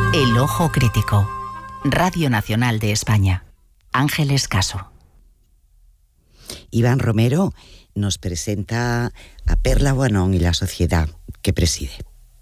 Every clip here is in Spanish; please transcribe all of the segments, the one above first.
El Ojo Crítico. Radio Nacional de España. Ángeles Caso. Iván Romero nos presenta a Perla Guanón y la sociedad que preside.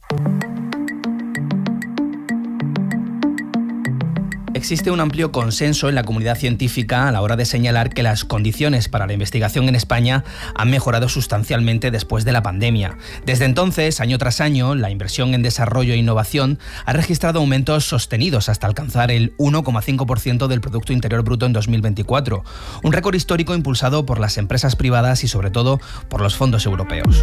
Existe un amplio consenso en la comunidad científica a la hora de señalar que las condiciones para la investigación en España han mejorado sustancialmente después de la pandemia. Desde entonces, año tras año, la inversión en desarrollo e innovación ha registrado aumentos sostenidos hasta alcanzar el 1,5% del Producto Interior Bruto en 2024, un récord histórico impulsado por las empresas privadas y sobre todo por los fondos europeos.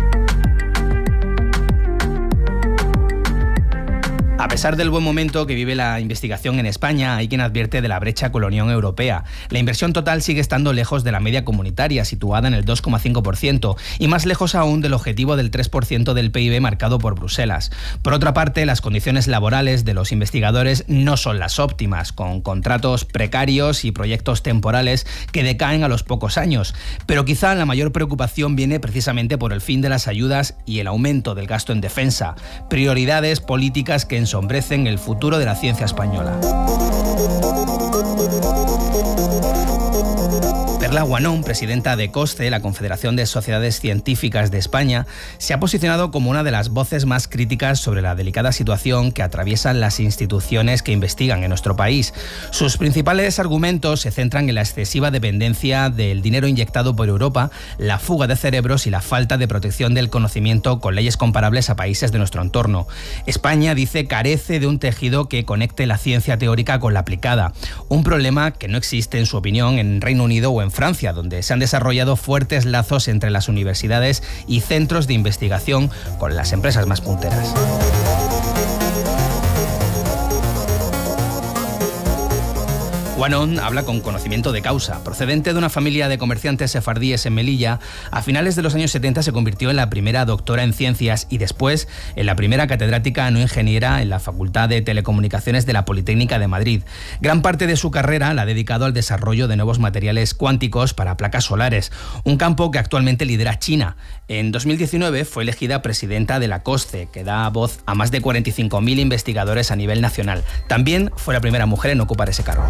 A pesar del buen momento que vive la investigación en España, hay quien advierte de la brecha con la Unión Europea. La inversión total sigue estando lejos de la media comunitaria, situada en el 2,5%, y más lejos aún del objetivo del 3% del PIB marcado por Bruselas. Por otra parte, las condiciones laborales de los investigadores no son las óptimas, con contratos precarios y proyectos temporales que decaen a los pocos años. Pero quizá la mayor preocupación viene precisamente por el fin de las ayudas y el aumento del gasto en defensa, prioridades políticas que ensombrecen el futuro de la ciencia española. Perla Guanón, presidenta de COSCE, la Confederación de Sociedades Científicas de España, se ha posicionado como una de las voces más críticas sobre la delicada situación que atraviesan las instituciones que investigan en nuestro país. Sus principales argumentos se centran en la excesiva dependencia del dinero inyectado por Europa, la fuga de cerebros y la falta de protección del conocimiento con leyes comparables a países de nuestro entorno. España, dice, carece de un tejido que conecte la ciencia teórica con la aplicada, un problema que no existe, en su opinión, en Reino Unido o en Francia, donde se han desarrollado fuertes lazos entre las universidades y centros de investigación con las empresas más punteras. Guanón habla con conocimiento de causa. Procedente de una familia de comerciantes sefardíes en Melilla, a finales de los años 70 se convirtió en la primera doctora en ciencias y después en la primera catedrática no ingeniera en la Facultad de Telecomunicaciones de la Politécnica de Madrid. Gran parte de su carrera la ha dedicado al desarrollo de nuevos materiales cuánticos para placas solares, un campo que actualmente lidera China. En 2019 fue elegida presidenta de la COSCE, que da voz a más de 45.000 investigadores a nivel nacional. También fue la primera mujer en ocupar ese cargo.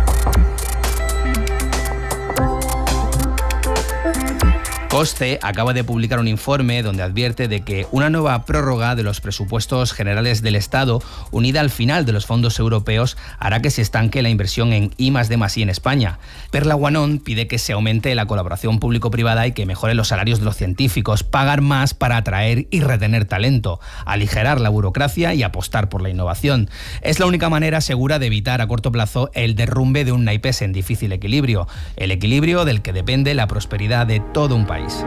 COSCE acaba de publicar un informe donde advierte de que una nueva prórroga de los presupuestos generales del Estado, unida al final de los fondos europeos, hará que se estanque la inversión en I+D+I en España. Perla Guanón pide que se aumente la colaboración público-privada y que mejore los salarios de los científicos, pagar más para atraer y retener talento, aligerar la burocracia y apostar por la innovación. Es la única manera segura de evitar a corto plazo el derrumbe de un naipes en difícil equilibrio, el equilibrio del que depende la prosperidad de todo un país.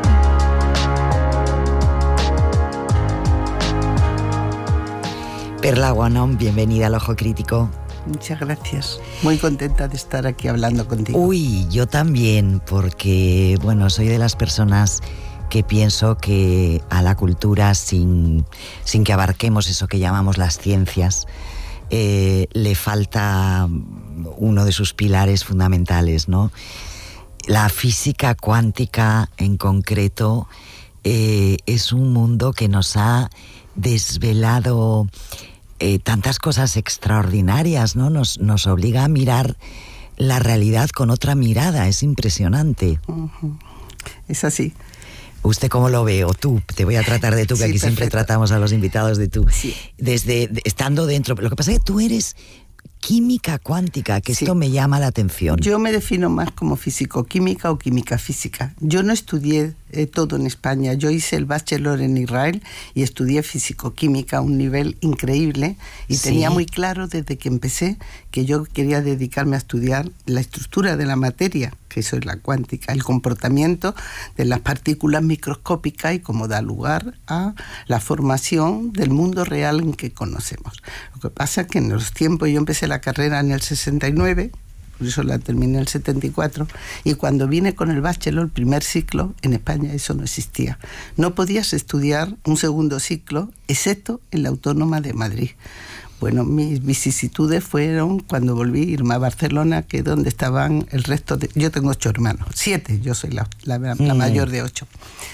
Perla Guanón, bienvenida al Ojo Crítico. Muchas gracias. Muy contenta de estar aquí hablando contigo. Uy, yo también, porque, bueno, soy de las personas que pienso que a la cultura, sin que abarquemos eso que llamamos las ciencias, le falta uno de sus pilares fundamentales, ¿no? La física cuántica, en concreto, es un mundo que nos ha desvelado tantas cosas extraordinarias, ¿no? Nos obliga a mirar la realidad con otra mirada, es impresionante. Uh-huh. Es así. ¿Usted cómo lo ve? O tú, te voy a tratar de tú, que sí, aquí perfecto. Siempre tratamos a los invitados de tú. Sí. Estando dentro, lo que pasa es que tú eres química cuántica, que esto me llama la atención. Yo me defino más como físico-química o química-física. Yo no estudié todo en España. Yo hice el bachelor en Israel y estudié físico-química a un nivel increíble y tenía muy claro desde que empecé que yo quería dedicarme a estudiar la estructura de la materia, que eso es la cuántica, el comportamiento de las partículas microscópicas y cómo da lugar a la formación del mundo real en que conocemos. Lo que pasa es que en los tiempos, yo empecé la carrera en el 69, por eso la terminé en el 74, y cuando vine con el bachelor, el primer ciclo, en España eso no existía. No podías estudiar un segundo ciclo, excepto en la Autónoma de Madrid. Bueno, mis vicisitudes fueron cuando volví a irme a Barcelona, que es donde estaban el resto de... Yo tengo 8 hermanos, 7, yo soy la mayor de 8.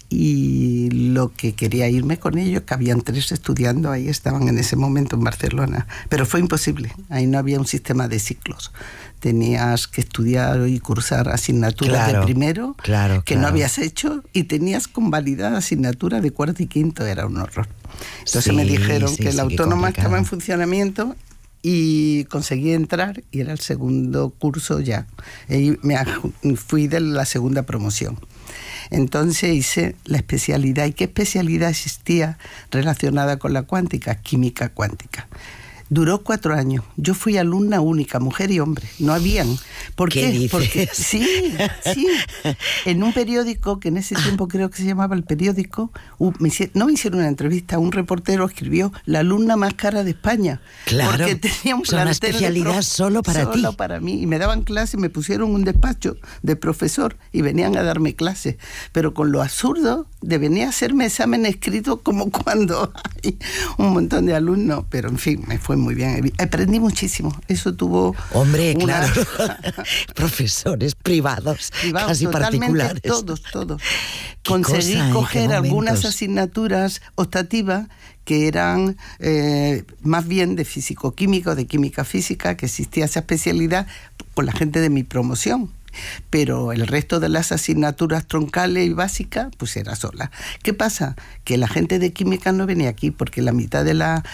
y lo que quería irme con ellos, que habían 3 estudiando, ahí estaban en ese momento en Barcelona, pero fue imposible, ahí no había un sistema de ciclos. Tenías que estudiar y cursar asignaturas de primero que no habías hecho, y tenías convalidada asignaturas de cuarto y quinto, era un horror. Entonces me dijeron que la autónoma estaba en funcionamiento y conseguí entrar, y era el segundo curso ya. Y fui de la segunda promoción. Entonces hice la especialidad. ¿Y qué especialidad existía relacionada con la cuántica? Química cuántica. Duró 4 años. Yo fui alumna única, mujer y hombre. No habían. ¿Por qué? Porque sí. En un periódico, que en ese tiempo creo que se llamaba El Periódico, me hicieron una entrevista. Un reportero escribió: la alumna más cara de España. Claro. Porque tenía un una especialidad solo para ti. Solo para mí. Y me daban clases, me pusieron un despacho de profesor y venían a darme clases. Pero con lo absurdo de venir a hacerme examen escrito, como cuando hay un montón de alumnos. Pero en fin, me fue muy bien. Aprendí muchísimo. Eso tuvo... Hombre, claro. Profesores privados, casi particulares. Todos. Conseguí coger algunas asignaturas optativas que eran más bien de físico-química o de química-física, que existía esa especialidad con la gente de mi promoción. Pero el resto de las asignaturas troncales y básicas, pues era sola. ¿Qué pasa? Que la gente de química no venía aquí, porque la mitad de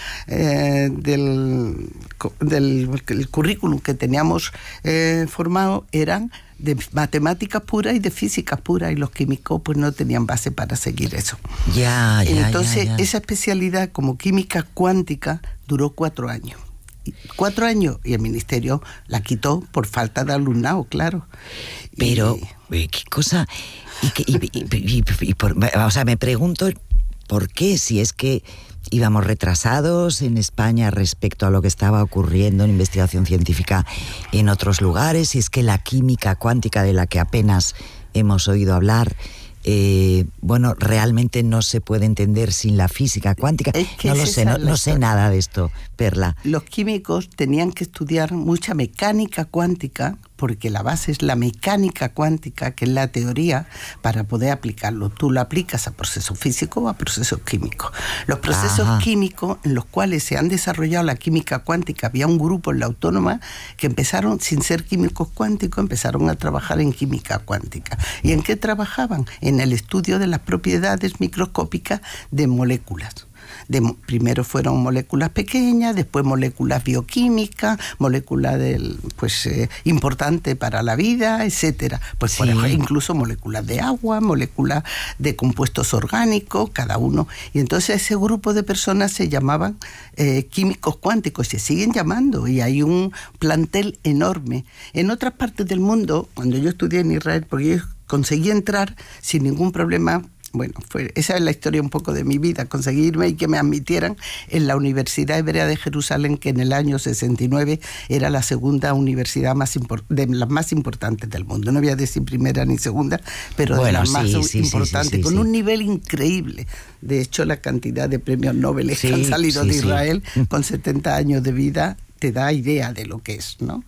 del currículum que teníamos formado eran de matemáticas puras y de físicas puras, y los químicos pues no tenían base para seguir eso. Entonces, esa especialidad como química cuántica duró 4 años. 4 años, y el ministerio la quitó por falta de alumnado, claro. Pero, ¿qué cosa? O sea, me pregunto por qué, si es que íbamos retrasados en España respecto a lo que estaba ocurriendo en investigación científica en otros lugares, si es que la química cuántica, de la que apenas hemos oído hablar, realmente no se puede entender sin la física cuántica. No lo sé, no sé nada de esto, Perla. Los químicos tenían que estudiar mucha mecánica cuántica, porque la base es la mecánica cuántica, que es la teoría, para poder aplicarlo. Tú lo aplicas a procesos físicos o a procesos químicos. Los procesos químicos en los cuales se han desarrollado la química cuántica, había un grupo en la Autónoma que empezaron, sin ser químicos cuánticos, empezaron a trabajar en química cuántica. ¿Y en qué trabajaban? En el estudio de las propiedades microscópicas de moléculas. Primero fueron moléculas pequeñas, después moléculas bioquímicas, moléculas importantes para la vida, etcétera. Pues por ejemplo, incluso moléculas de agua, moléculas de compuestos orgánicos, cada uno. Y entonces ese grupo de personas se llamaban químicos cuánticos, se siguen llamando, y hay un plantel enorme. En otras partes del mundo, cuando yo estudié en Israel, porque yo conseguí entrar sin ningún problema. Bueno, esa es la historia un poco de mi vida, conseguirme y que me admitieran en la Universidad Hebrea de Jerusalén, que en el año 69 era la segunda universidad de las más importantes del mundo. No voy a decir primera ni segunda, pero de las más importantes, con un nivel increíble. De hecho, la cantidad de premios Nobel que han salido de Israel con 70 años de vida te da idea de lo que es, ¿no?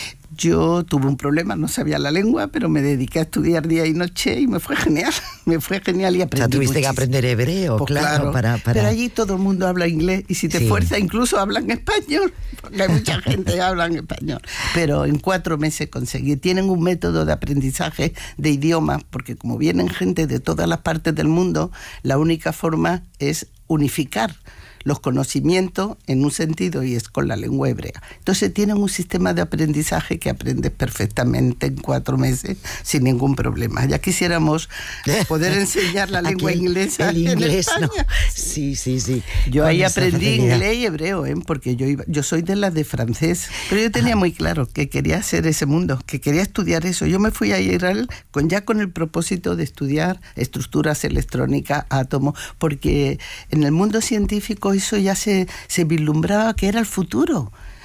Yo tuve un problema, no sabía la lengua, pero me dediqué a estudiar día y noche y me fue genial y aprendí. O sea, tuviste que aprender hebreo, pues claro. Pero allí todo el mundo habla inglés, y si te esfuerzas incluso hablan español, porque hay mucha gente que habla en español. Pero en 4 meses conseguí. Tienen un método de aprendizaje de idiomas, porque como vienen gente de todas las partes del mundo, la única forma es unificar los conocimientos en un sentido, y es con la lengua hebrea. Entonces tienen un sistema de aprendizaje que aprendes perfectamente en 4 meses sin ningún problema. Ya quisiéramos poder enseñar la lengua inglesa. El inglés, en España. ¿no? Sí. Yo ahí aprendí inglés y hebreo, porque yo soy de las de francés, pero yo tenía muy claro que quería hacer ese mundo, que quería estudiar eso. Yo me fui a Israel con el propósito de estudiar estructuras electrónicas, átomos, porque en el mundo científico eso ya se vislumbraba que era el futuro.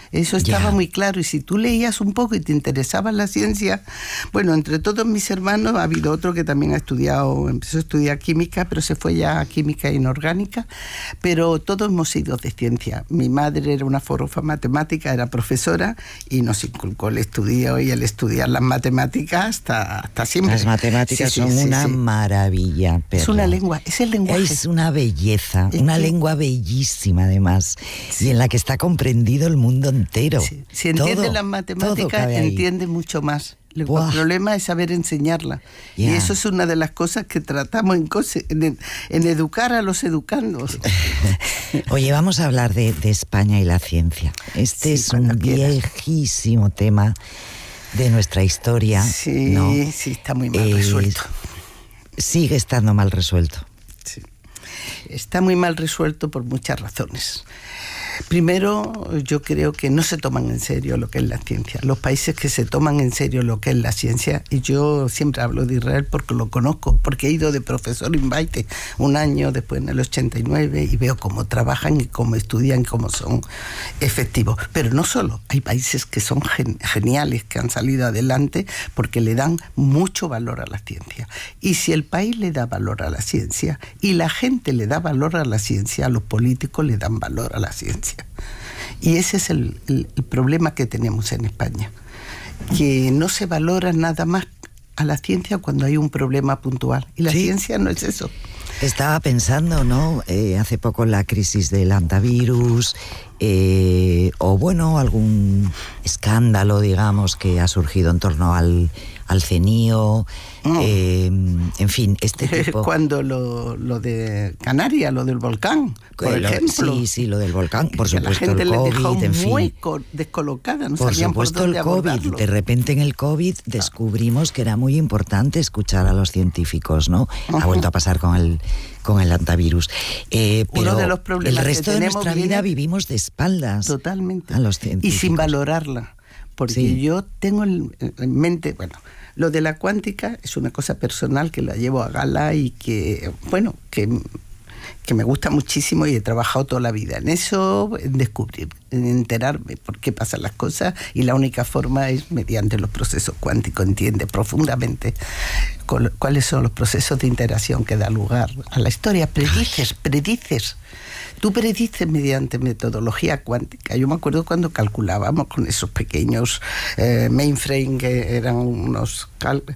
Eso estaba muy claro. Y si tú leías un poco y te interesaba la ciencia, bueno, entre todos mis hermanos ha habido otro que también empezó a estudiar química, pero se fue ya a química inorgánica, pero todos hemos sido de ciencia. Mi madre era una forofá matemática, era profesora y nos inculcó el estudio y el estudiar las matemáticas hasta siempre. Las matemáticas son una maravilla. Perla. Es una lengua, es el lenguaje. Es una belleza, una lengua bellísima además, y en la que está comprendido el mundo entero. Sí. Si entiende las matemáticas, entiende mucho más. El problema es saber enseñarla. Y eso es una de las cosas que tratamos en educar a los educandos. Oye, vamos a hablar de España y la ciencia. Este es un viejísimo tema de nuestra historia. Sí, ¿no? Sí, está muy mal resuelto. Sigue estando mal resuelto. Sí. Está muy mal resuelto por muchas razones. Primero, yo creo que no se toman en serio lo que es la ciencia. Los países que se toman en serio lo que es la ciencia, y yo siempre hablo de Israel porque lo conozco, porque he ido de profesor invite un año después en el 89 y veo cómo trabajan y cómo estudian, cómo son efectivos. Pero no solo, hay países que son geniales, que han salido adelante porque le dan mucho valor a la ciencia. Y si el país le da valor a la ciencia y la gente le da valor a la ciencia, los políticos le dan valor a la ciencia. Y ese es el problema que tenemos en España, que no se valora nada más a la ciencia cuando hay un problema puntual. Y la ciencia no es eso. Estaba pensando, ¿no? Hace poco la crisis del hantavirus, o bueno, algún escándalo, digamos, que ha surgido en torno al CENIO, en fin, este tipo... Cuando lo de Canarias, lo del volcán, por ejemplo. Sí, lo del volcán, por supuesto, la gente el COVID, le dejó en fin. muy descolocada, no por sabían supuesto, por dónde el COVID. abordarlo. De repente en el COVID descubrimos que era muy importante escuchar a los científicos, ¿no? Ha vuelto a pasar con el hantavirus. Pero uno de los problemas el resto que de nuestra vida vivimos de espaldas. Totalmente. A los científicos. Y sin valorarla. Porque yo tengo en mente, bueno, lo de la cuántica es una cosa personal que la llevo a gala y que, bueno, que me gusta muchísimo y he trabajado toda la vida en eso, en descubrir, en enterarme por qué pasan las cosas, y la única forma es mediante los procesos cuánticos. Entiende profundamente cuáles son los procesos de interacción que da lugar a la historia. Predices. Tú predices mediante metodología cuántica. Yo me acuerdo cuando calculábamos con esos pequeños mainframe, que eran unos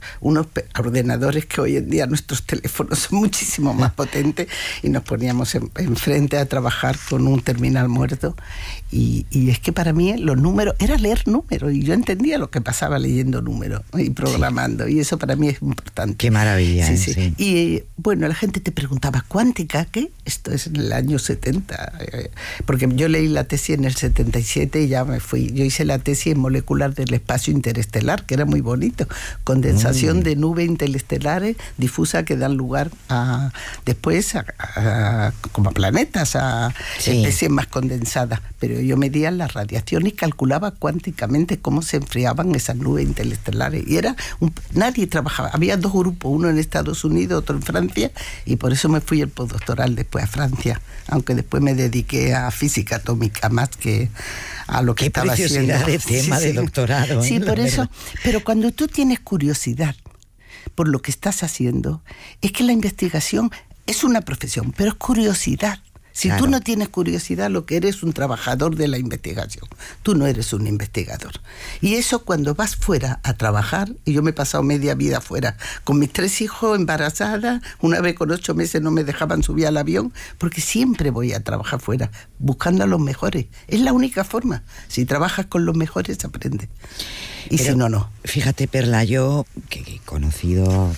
ordenadores que hoy en día nuestros teléfonos son muchísimo más potentes, y nos poníamos enfrente a trabajar con un terminal muerto. Y es que para mí los números, era leer números, y yo entendía lo que pasaba leyendo números y programando, y eso para mí es importante. Qué maravilla. Sí. Y bueno, la gente te preguntaba, ¿cuántica qué? Esto es en el año 70, porque yo leí la tesis en el 77 y ya me fui. Yo hice la tesis en molecular del espacio interestelar, que era muy bonito, condensación de nubes interestelares difusas que dan lugar después como a planetas, a especies más condensadas. Pero yo medía la radiación y calculaba cuánticamente cómo se enfriaban esas nubes interestelares. Y nadie trabajaba. Había dos grupos, uno en Estados Unidos, otro en Francia, y por eso me fui el postdoctoral después a Francia, aunque después me dediqué a física atómica más que a lo que estaba haciendo. Qué preciosidad de tema de doctorado. Sí, por eso. Pero cuando tú tienes curiosidad por lo que estás haciendo, es que la investigación es una profesión, pero es curiosidad. Si tú no tienes curiosidad, lo que eres un trabajador de la investigación. Tú no eres un investigador. Y eso cuando vas fuera a trabajar, y yo me he pasado media vida fuera, con mis 3 hijos, embarazada, una vez con 8 meses no me dejaban subir al avión, porque siempre voy a trabajar fuera, buscando a los mejores. Es la única forma. Si trabajas con los mejores, aprendes. Y pero, si no, no. Fíjate, Perla, yo que he conocido...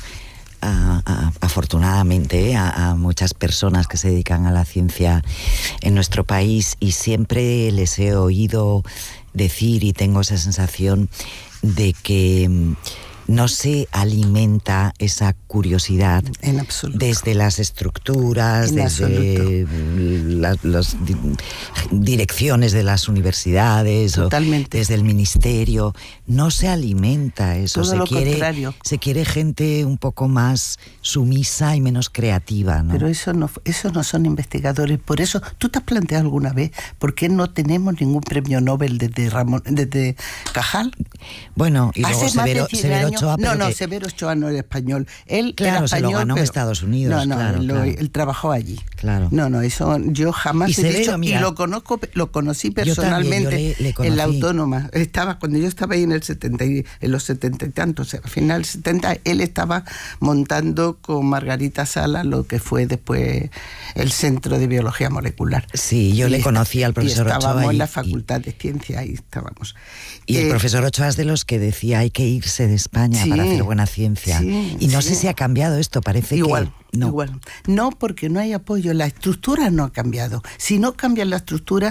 afortunadamente a muchas personas que se dedican a la ciencia en nuestro país, y siempre les he oído decir, y tengo esa sensación de que no se alimenta esa curiosidad en absoluto. Desde las estructuras, en desde las direcciones de las universidades, totalmente, o desde el ministerio. No se alimenta eso. Todo lo contrario. Se quiere gente un poco más sumisa y menos creativa, ¿no? Pero eso no son investigadores. Por eso, ¿tú te has planteado alguna vez por qué no tenemos ningún premio Nobel desde Cajal? Bueno, y luego Severo Ochoa. Severo Ochoa no era español. Él claro, era español, se lo ganó en Estados Unidos. Él trabajó allí. Claro. No, eso yo jamás he dicho. Mira, y lo conocí personalmente en la Autónoma. Cuando yo estaba ahí en los 70 y tantos, al final del 70, él estaba montando con Margarita Sala lo que fue después el Centro de Biología Molecular. Sí, yo le conocí al profesor Ochoa. Estábamos en la Facultad de Ciencia, ahí estábamos. Y el profesor Ochoa es de los que decía hay que irse de España para hacer buena ciencia. Y no sé si ha cambiado esto, parece igual. No. Igual. No, porque no hay apoyo. La estructura no ha cambiado. Si no cambia la estructura,